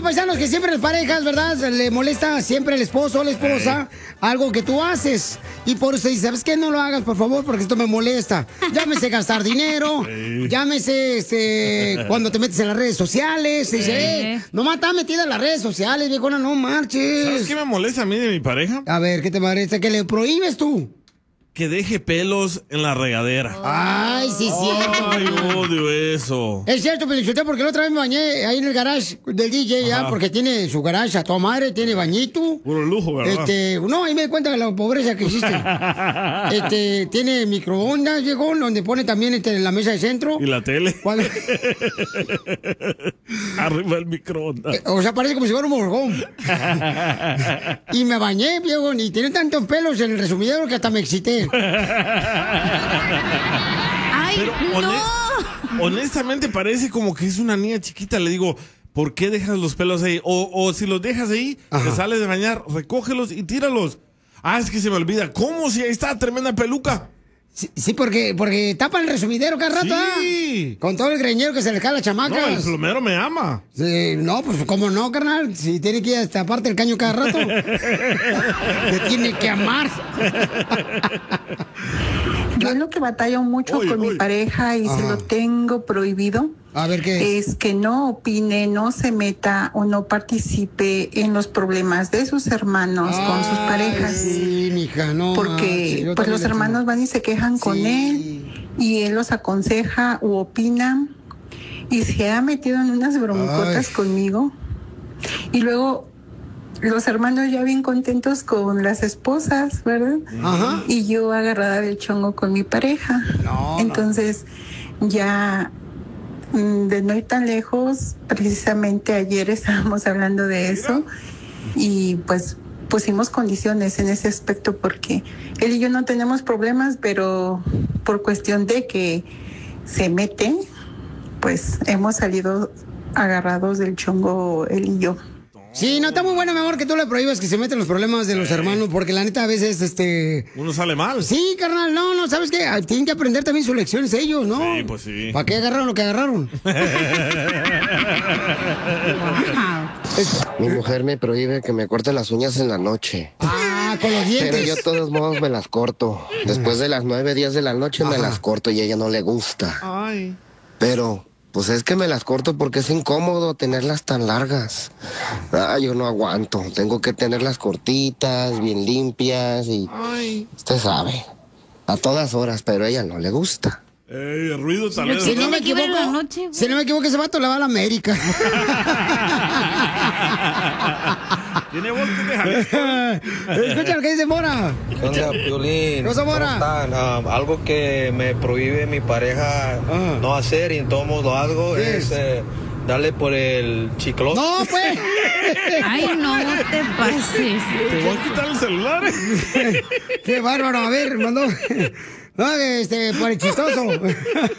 paisanos, que siempre las parejas, ¿verdad? Le molesta siempre el esposo o la esposa algo que tú haces. Y por eso dice, ¿sabes qué? No lo hagas, por favor, porque esto me molesta. Llámese gastar dinero, llámese cuando te metes en las redes sociales. Dice, nomás está metida en las redes sociales, viejona, no marches. ¿Sabes qué me molesta a mí de mi pareja? A ver, ¿qué te molesta? ¿Que le prohíbes tú? Que deje pelos en la regadera. Ay, sí, cierto. Ay, odio eso. Es cierto, Pelichote, porque la otra vez me bañé ahí en el garage del DJ, ya, porque tiene su garage a toda madre, tiene bañito. Puro lujo, ¿verdad? No, ahí me di cuenta de la pobreza que existe. Tiene microondas, viejo, donde pone también la mesa de centro. ¿Y la tele? Arriba el microondas. O sea, parece como si fuera un morgón. Y me bañé, viejo, y tiene tantos pelos en el resumidero que hasta me excité. ¡Ay, pero no! Honestamente parece como que es una niña chiquita. Le digo, ¿por qué dejas los pelos ahí? O si los dejas ahí, te sales de bañar, recógelos y tíralos. Ah, es que se me olvida. ¿Cómo? Si ahí está tremenda peluca. Sí, porque tapan el resumidero cada rato, sí. Con todo el greñero que se le cae a la chamaca. No, el plomero me ama. Sí, no, pues cómo no, carnal. Si tiene que ir a taparte el caño cada rato. Te tiene que amar. Yo lo que batallo mucho con mi pareja y se lo tengo prohibido. A ver, ¿qué es que no opine, no se meta o no participe en los problemas de sus hermanos con sus parejas. Sí, mija, no. Porque pues los hermanos van y se quejan con él y él los aconseja u opina y se ha metido en unas broncotas conmigo. Y luego los hermanos ya bien contentos con las esposas, ¿verdad? Ajá. Y yo agarrada del chongo con mi pareja. Entonces, ya de no ir tan lejos, precisamente ayer estábamos hablando de eso y pues pusimos condiciones en ese aspecto porque él y yo no tenemos problemas, pero por cuestión de que se mete, pues hemos salido agarrados del chongo él y yo. Sí, no, está muy bueno, mi amor, que tú le prohíbas que se meten los problemas de los hermanos, porque la neta a veces, uno sale mal. Sí, carnal, no, ¿sabes qué? Tienen que aprender también sus lecciones ellos, ¿no? Sí, pues sí. ¿Para qué agarraron lo que agarraron? Mi mujer me prohíbe que me corte las uñas en la noche. Con los dientes. Pero yo de todos modos me las corto. Después de las 9, 10 de la noche me las corto y a ella no le gusta. Ay. Pero pues es que me las corto porque es incómodo tenerlas tan largas. Yo no aguanto. Tengo que tenerlas cortitas, bien limpias y usted sabe, a todas horas, pero a ella no le gusta. El ruido también. Si no me equivoco, ese vato le va a la América. Tiene voz de Jalisco. Escucha lo que dice Mora. ¿Qué onda, Piolín? ¿Qué onda, Mora? ¿Cómo están? Algo que me prohíbe mi pareja no hacer y en todos modos lo hago es darle por el chicloso. ¡No, pues! Ay, no te pases. ¿Te voy a quitar el celular? ¡Qué bárbaro! A ver, mandó... No, por el chistoso.